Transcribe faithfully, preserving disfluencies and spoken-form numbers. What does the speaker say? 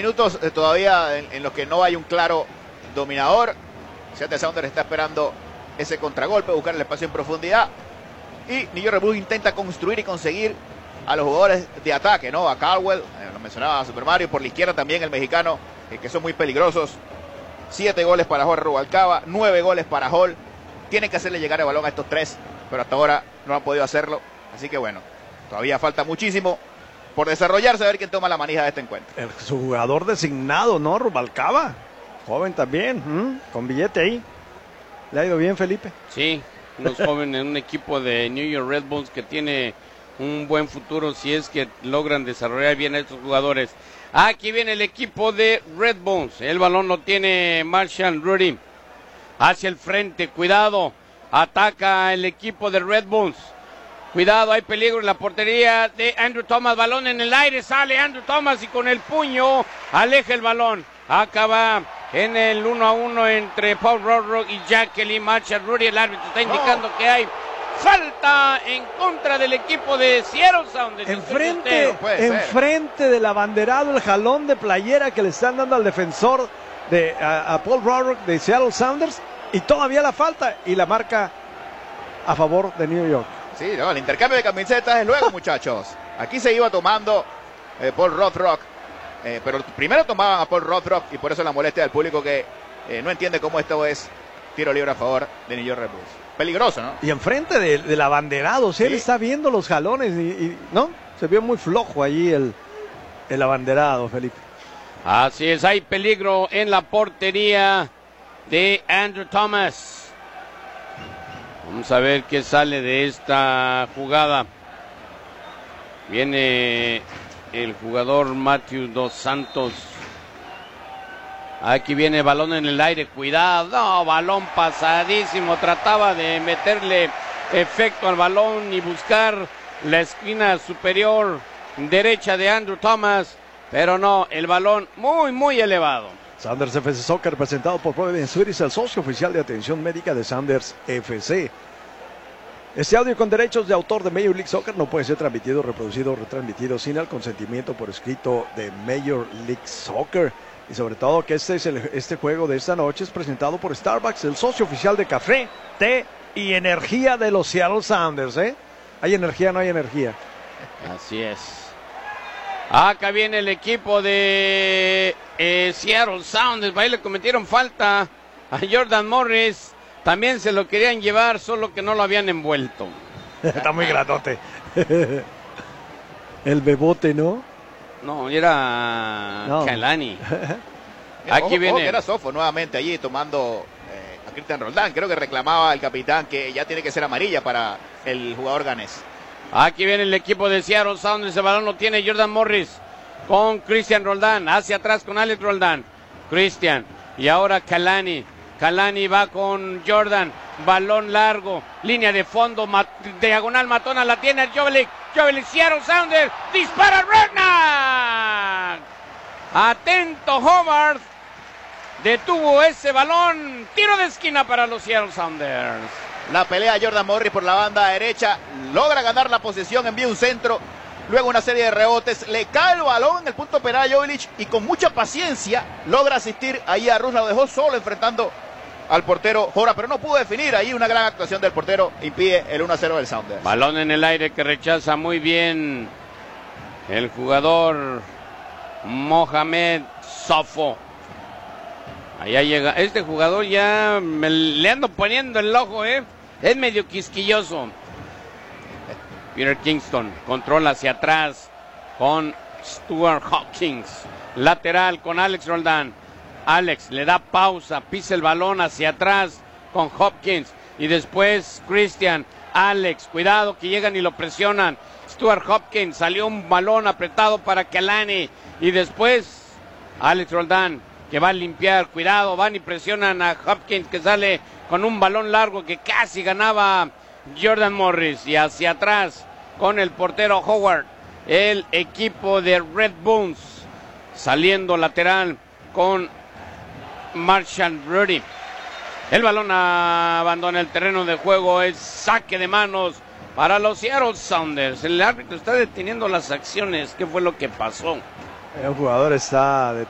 minutos eh, todavía en, en los que no hay un claro dominador. Seattle Sounders está esperando ese contragolpe, buscar el espacio en profundidad. Y New York Red Bulls intenta construir y conseguir a los jugadores de ataque, ¿no? A Caldwell, eh, lo mencionaba Super Mario, por la izquierda también el mexicano, eh, que son muy peligrosos. Siete goles para Jorge Rubalcaba, nueve goles para Hall. Tienen que hacerle llegar el balón a estos tres, pero hasta ahora no han podido hacerlo. Así que bueno, todavía falta muchísimo por desarrollarse, a ver quién toma la manija de este encuentro. El, su jugador designado, ¿no? Rubalcaba, joven también, ¿m? Con billete ahí. ¿Le ha ido bien, Felipe? Sí, unos jóvenes en un equipo de New York Red Bulls que tiene un buen futuro si es que logran desarrollar bien a estos jugadores. Aquí viene el equipo de Red Bulls. El balón lo tiene Marshall Rudy. Hacia el frente, cuidado. Ataca el equipo de Red Bulls. Cuidado, hay peligro en la portería de Andrew Thomas. Balón en el aire, sale Andrew Thomas y con el puño aleja el balón. Acaba en el uno a uno entre Paul Rothrock y Jacqueline Marshall Rudy. El árbitro está indicando oh. que hay falta en contra del equipo de Seattle Sounders. Enfrente, enfrente del abanderado, el jalón de playera que le están dando al defensor de a, a Paul Rothrock de Seattle Sounders, y todavía la falta y la marca a favor de New York. Sí, no, el intercambio de camisetas es luego, muchachos. Aquí se iba tomando eh, Paul Rothrock, eh, pero primero tomaban a Paul Rothrock y por eso la molestia del público que eh, no entiende cómo esto es tiro libre a favor de New York Red Bulls. Peligroso, ¿no? Y enfrente de, del abanderado, o sea, ¿sí? Él está viendo los jalones y, y ¿no? Se vio muy flojo allí el, el abanderado, Felipe. Así es, hay peligro en la portería de Andrew Thomas. Vamos a ver qué sale de esta jugada. Viene el jugador Matthew Dos Santos. Aquí viene balón en el aire, cuidado, no, balón pasadísimo, trataba de meterle efecto al balón y buscar la esquina superior derecha de Andrew Thomas, pero no, el balón muy, muy elevado. Sounders F C Soccer, presentado por Providence Suites, el socio oficial de atención médica de Sounders F C. Este audio con derechos de autor de Major League Soccer no puede ser transmitido, reproducido o retransmitido sin el consentimiento por escrito de Major League Soccer. Y sobre todo que este, es el, este juego de esta noche es presentado por Starbucks, el socio oficial de café, té y energía de los Seattle Sounders, ¿eh? ¿Hay energía? No hay energía. Así es. Acá viene el equipo de eh, Seattle Sounders. Ahí le cometieron falta a Jordan Morris. También se lo querían llevar, solo que no lo habían envuelto. Está muy gratote. El bebote, ¿no? No, era no. Kalani. Aquí ojo, viene. Ojo que era Sofo nuevamente allí tomando eh, a Cristian Roldán. Creo que reclamaba el capitán que ya tiene que ser amarilla para el jugador ganés. Aquí viene el equipo de Seattle Sounders. El balón lo tiene Jordan Morris con Cristian Roldán. Hacia atrás con Alex Roldán. Cristian. Y ahora Kalani. Kalani va con Jordan. Balón largo. Línea de fondo. Mat diagonal matona. La tiene el Jovelik. Jovelik, Seattle Sounders. Dispara Redknapp. Atento Howard. Detuvo ese balón. Tiro de esquina para los Seattle Sounders. La pelea Jordan Morris por la banda derecha. Logra ganar la posición. Envía un centro. Luego una serie de rebotes. Le cae el balón en el punto penal a Jovelik. Y con mucha paciencia logra asistir ahí a Rus. Lo dejó solo enfrentando al portero Jora, pero no pudo definir. Ahí una gran actuación del portero impide el uno a cero del Sounders. Balón en el aire que rechaza muy bien el jugador Mohamed Sofo. Allá llega. Este jugador ya me le ando poniendo el ojo, ¿eh? Es medio quisquilloso. Peter Kingston controla hacia atrás con Stuart Hopkins. Lateral con Alex Roldán. Alex le da pausa, pisa el balón hacia atrás con Hopkins y después Christian. Alex, cuidado que llegan y lo presionan. Stuart Hopkins, salió un balón apretado para Kalani y después Alex Roldán que va a limpiar, cuidado, van y presionan a Hopkins que sale con un balón largo que casi ganaba Jordan Morris y hacia atrás con el portero Howard, el equipo de Red Bulls saliendo lateral con Marshall Rudy. El balón abandona el terreno de juego, es saque de manos para los Seattle Sounders. El árbitro está deteniendo las acciones. ¿Qué fue lo que pasó? El jugador está